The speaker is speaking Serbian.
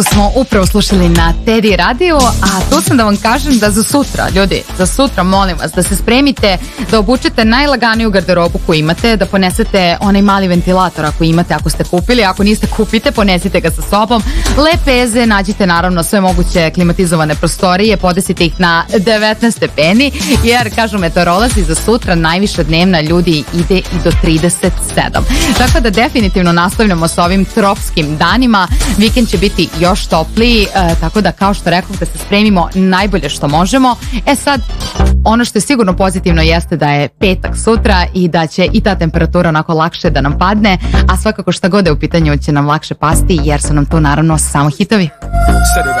Smo upravo slušali na Teddy radio, a tu sam da vam kažem da za sutra, ljudi, za sutra molim vas da se spremite, da obučete najlaganiju garderobu koju imate, da ponesete onaj mali ventilator ako imate, ako ste kupili, ako niste kupite, ponesite ga sa sobom, lepeze, nađite naravno sve moguće klimatizovane prostorije, podesite ih na 19 stepeni, jer kažu meteorolozi za sutra najviša dnevna ljudi ide i do 37. Tako da definitivno nastavljamo sa ovim tropskim danima, vikend će biti još topliji, tako da kao što rekao da se spremimo najbolje što možemo. Sad, ono što je sigurno pozitivno jeste da je petak sutra i da će i ta temperatura onako lakše da nam padne, a svakako šta god je u pitanju će nam lakše pasti jer su nam tu naravno samo hitovi.